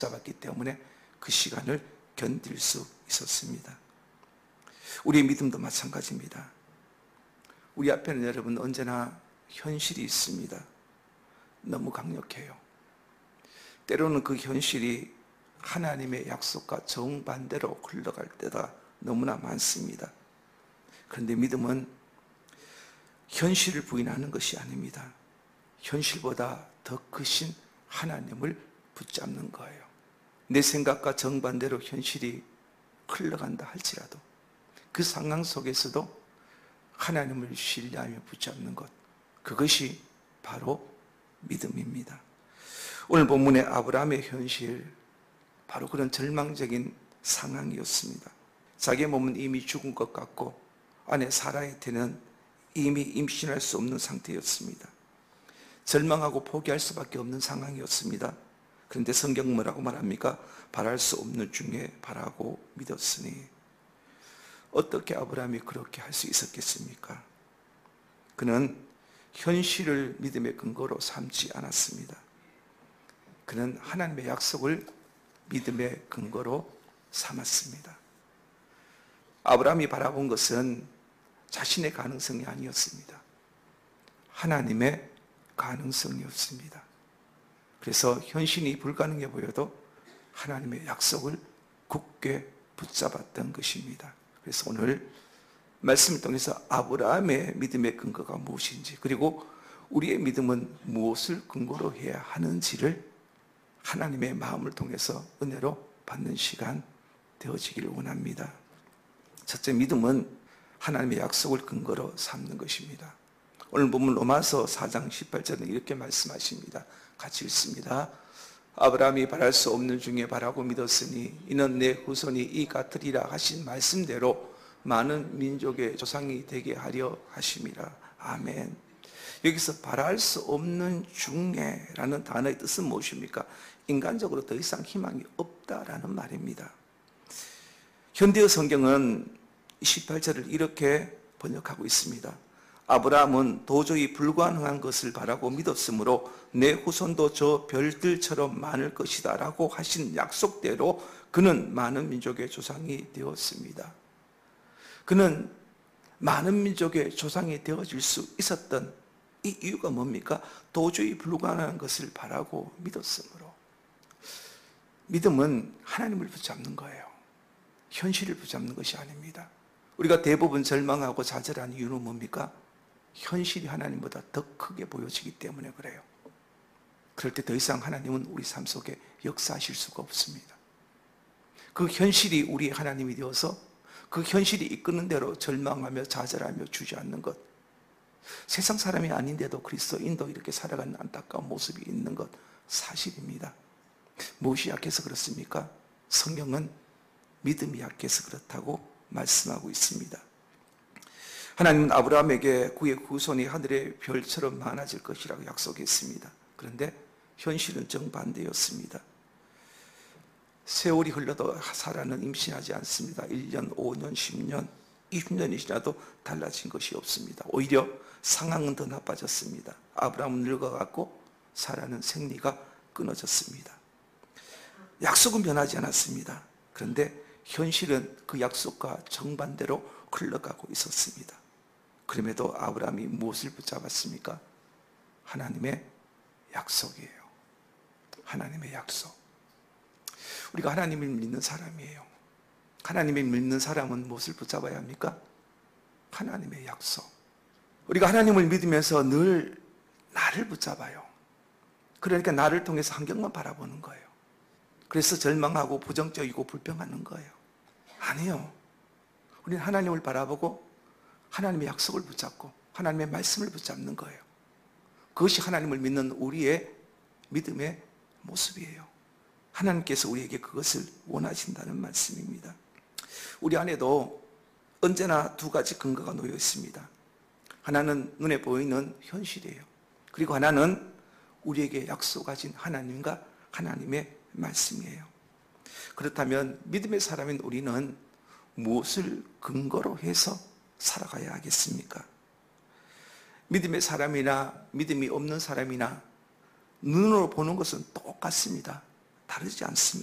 붙잡았기 때문에 그 시간을 견딜 수 있었습니다. 우리의 믿음도 마찬가지입니다. 우리 앞에는 여러분 언제나 현실이 있습니다. 너무 강력해요. 때로는 그 현실이 하나님의 약속과 정반대로 흘러갈 때가 너무나 많습니다. 그런데 믿음은 현실을 부인하는 것이 아닙니다. 현실보다 더 크신 하나님을 붙잡는 거예요. 내 생각과 정반대로 현실이 흘러간다 할지라도 그 상황 속에서도 하나님을 신뢰하며 붙잡는 것, 그것이 바로 믿음입니다. 오늘 본문의 아브라함의 현실, 바로 그런 절망적인 상황이었습니다. 자기의 몸은 이미 죽은 것 같고 아내 사라한테는 이미 임신할 수 없는 상태였습니다. 절망하고 포기할 수밖에 없는 상황이었습니다. 그런데 성경은 뭐라고 말합니까? 바랄 수 없는 중에 바라고 믿었으니. 어떻게 아브라함이 그렇게 할 수 있었겠습니까? 그는 현실을 믿음의 근거로 삼지 않았습니다. 그는 하나님의 약속을 믿음의 근거로 삼았습니다. 아브라함이 바라본 것은 자신의 가능성이 아니었습니다. 하나님의 가능성이었습니다. 그래서 현실이 불가능해 보여도 하나님의 약속을 굳게 붙잡았던 것입니다. 그래서 오늘 말씀을 통해서 아브라함의 믿음의 근거가 무엇인지, 그리고 우리의 믿음은 무엇을 근거로 해야 하는지를 하나님의 마음을 통해서 은혜로 받는 시간 되어지기를 원합니다. 첫째, 믿음은 하나님의 약속을 근거로 삼는 것입니다. 오늘 본문 로마서 4장 18절은 이렇게 말씀하십니다. 같이 읽습니다. 아브라함이 바랄 수 없는 중에 바라고 믿었으니 이는 내 후손이 이 같으리라 하신 말씀대로 많은 민족의 조상이 되게 하려 하심이라. 아멘. 여기서 바랄 수 없는 중에 라는 단어의 뜻은 무엇입니까? 인간적으로 더 이상 희망이 없다라는 말입니다. 현대어 성경은 18절을 이렇게 번역하고 있습니다. 아브라함은 도저히 불가능한 것을 바라고 믿었으므로 내 후손도 저 별들처럼 많을 것이다 라고 하신 약속대로 그는 많은 민족의 조상이 되었습니다. 그는 많은 민족의 조상이 되어질 수 있었던 이 이유가 뭡니까? 도저히 불가능한 것을 바라고 믿었으므로. 믿음은 하나님을 붙잡는 거예요. 현실을 붙잡는 것이 아닙니다. 우리가 대부분 절망하고 좌절하는 이유는 뭡니까? 현실이 하나님보다 더 크게 보여지기 때문에 그래요. 그럴 때 더 이상 하나님은 우리 삶 속에 역사하실 수가 없습니다. 그 현실이 우리 하나님이 되어서 그 현실이 이끄는 대로 절망하며 좌절하며 주저앉는 것, 세상 사람이 아닌데도 그리스도인도 이렇게 살아가는 안타까운 모습이 있는 것 사실입니다. 무엇이 약해서 그렇습니까? 성경은 믿음이 약해서 그렇다고 말씀하고 있습니다. 하나님은 아브라함에게 그의 후손이 하늘의 별처럼 많아질 것이라고 약속했습니다. 그런데 현실은 정반대였습니다. 세월이 흘러도 사라는 임신하지 않습니다. 1년, 5년, 10년, 20년이 지나도 달라진 것이 없습니다. 오히려 상황은 더 나빠졌습니다. 아브라함은 늙어갔고 사라는 생리가 끊어졌습니다. 약속은 변하지 않았습니다. 그런데 현실은 그 약속과 정반대로 흘러가고 있었습니다. 그럼에도 아브라함이 무엇을 붙잡았습니까? 하나님의 약속이에요. 하나님의 약속. 우리가 하나님을 믿는 사람이에요. 하나님을 믿는 사람은 무엇을 붙잡아야 합니까? 하나님의 약속. 우리가 하나님을 믿으면서 늘 나를 붙잡아요. 그러니까 나를 통해서 환경만 바라보는 거예요. 그래서 절망하고 부정적이고 불평하는 거예요. 아니요. 우리는 하나님을 바라보고 하나님의 약속을 붙잡고 하나님의 말씀을 붙잡는 거예요. 그것이 하나님을 믿는 우리의 믿음의 모습이에요. 하나님께서 우리에게 그것을 원하신다는 말씀입니다. 우리 안에도 언제나 두 가지 근거가 놓여 있습니다. 하나는 눈에 보이는 현실이에요. 그리고 하나는 우리에게 약속하신 하나님과 하나님의 말씀이에요. 그렇다면 믿음의 사람인 우리는 무엇을 근거로 해서 살아가야 하겠습니까? 믿음의 사람이나 믿음이 없는 사람이나 눈으로 보는 것은 똑같습니다. 다르지 않습니다.